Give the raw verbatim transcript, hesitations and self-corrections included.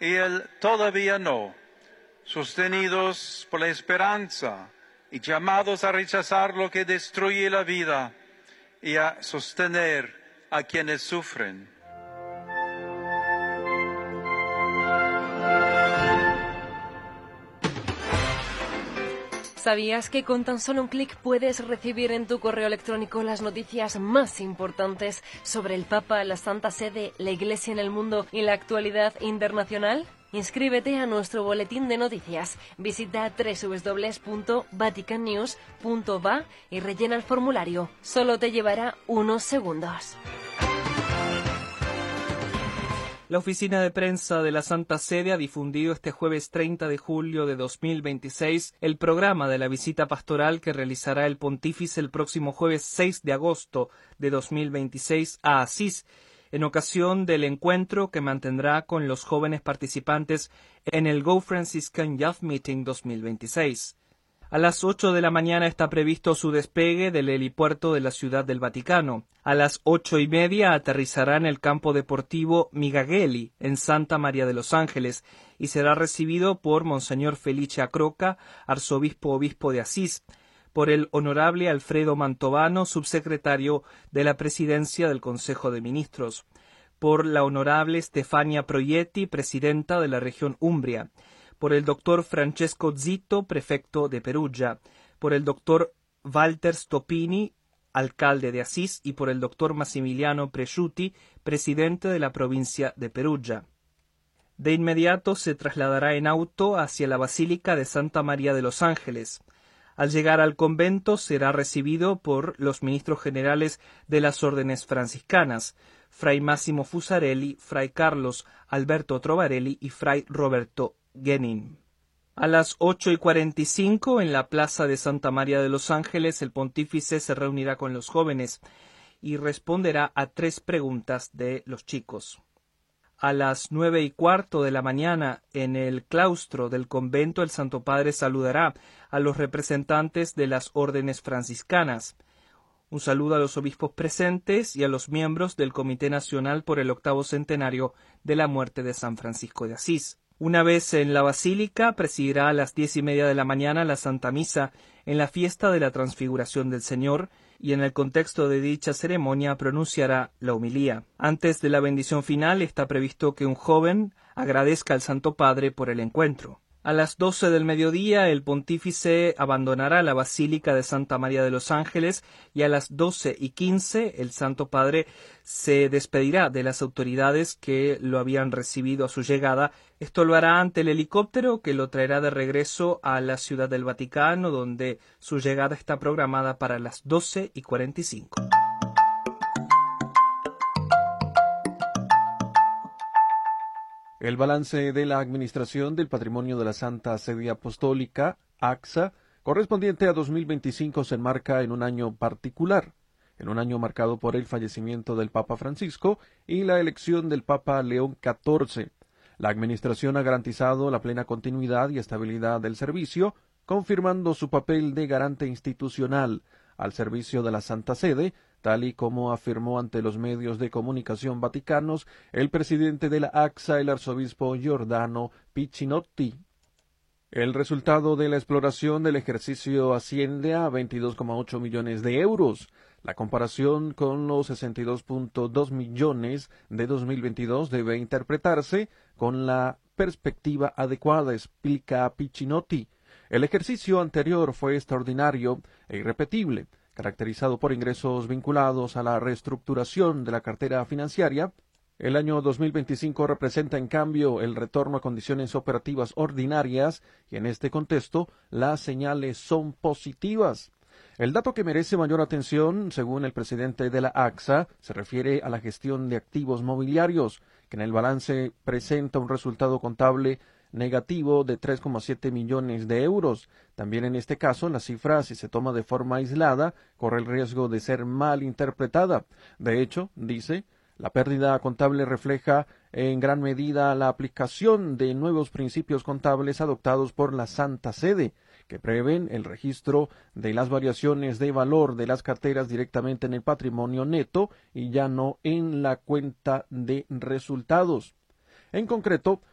y el todavía no, sostenidos por la esperanza y llamados a rechazar lo que destruye la vida y a sostener a quienes sufren. ¿Sabías que con tan solo un clic puedes recibir en tu correo electrónico las noticias más importantes sobre el Papa, la Santa Sede, la Iglesia en el mundo y la actualidad internacional? Inscríbete a nuestro boletín de noticias. Visita doble u doble u doble u punto vatican news punto v a y rellena el formulario. Solo te llevará unos segundos. La oficina de prensa de la Santa Sede ha difundido este jueves treinta de julio de dos mil veintiséis el programa de la visita pastoral que realizará el pontífice el próximo jueves seis de agosto de dos mil veintiséis a Asís, en ocasión del encuentro que mantendrá con los jóvenes participantes en el Go Franciscan Youth Meeting dos mil veintiséis. A las ocho de la mañana está previsto su despegue del helipuerto de la Ciudad del Vaticano. A las ocho y media aterrizará en el campo deportivo Migagelli, en Santa María de los Ángeles, y será recibido por Monseñor Felice Acroca, arzobispo-obispo de Asís, por el honorable Alfredo Mantovano, subsecretario de la Presidencia del Consejo de Ministros, por la honorable Stefania Proietti, presidenta de la región Umbria, por el doctor Francesco Zitto, prefecto de Perugia, por el doctor Walter Stopini, alcalde de Asís, y por el doctor Massimiliano Presciuti, presidente de la provincia de Perugia. De inmediato se trasladará en auto hacia la Basílica de Santa María de los Ángeles. Al llegar al convento será recibido por los ministros generales de las órdenes franciscanas, Fray Máximo Fusarelli, Fray Carlos Alberto Trovarelli y Fray Roberto Genin. A las ocho y cuarenta y cinco, en la plaza de Santa María de los Ángeles, el pontífice se reunirá con los jóvenes y responderá a tres preguntas de los chicos. A las nueve y cuarto de la mañana, en el claustro del convento, el Santo Padre saludará a los representantes de las órdenes franciscanas. Un saludo a los obispos presentes y a los miembros del Comité Nacional por el octavo centenario de la muerte de San Francisco de Asís. Una vez en la Basílica, presidirá a las diez y media de la mañana la Santa Misa en la fiesta de la Transfiguración del Señor y en el contexto de dicha ceremonia pronunciará la homilía. Antes de la bendición final está previsto que un joven agradezca al Santo Padre por el encuentro. A las doce del mediodía el pontífice abandonará la Basílica de Santa María de los Ángeles y a las doce y quince el Santo Padre se despedirá de las autoridades que lo habían recibido a su llegada. Esto lo hará ante el helicóptero que lo traerá de regreso a la Ciudad del Vaticano, donde su llegada está programada para las doce y cuarenta y cinco. El balance de la Administración del Patrimonio de la Santa Sede Apostólica, A C S A, correspondiente a dos mil veinticinco, se enmarca en un año particular, en un año marcado por el fallecimiento del Papa Francisco y la elección del Papa León catorce. La Administración ha garantizado la plena continuidad y estabilidad del servicio, confirmando su papel de garante institucional al servicio de la Santa Sede, tal y como afirmó ante los medios de comunicación vaticanos el presidente de la A C S A, el arzobispo Giordano Piccinotti. El resultado de la exploración del ejercicio asciende a veintidós coma ocho millones de euros. La comparación con los sesenta y dos punto dos millones de dos mil veintidós debe interpretarse con la perspectiva adecuada, explica Piccinotti. El ejercicio anterior fue extraordinario e irrepetible, caracterizado por ingresos vinculados a la reestructuración de la cartera financiera. El año dos mil veinticinco representa, en cambio, el retorno a condiciones operativas ordinarias y, en este contexto, las señales son positivas. El dato que merece mayor atención, según el presidente de la A C S A, se refiere a la gestión de activos mobiliarios, que en el balance presenta un resultado contable negativo de tres coma siete millones de euros. También en este caso, la cifra, si se toma de forma aislada, corre el riesgo de ser mal interpretada. De hecho, dice, la pérdida contable refleja en gran medida la aplicación de nuevos principios contables adoptados por la Santa Sede, que prevén el registro de las variaciones de valor de las carteras directamente en el patrimonio neto y ya no en la cuenta de resultados. En concreto,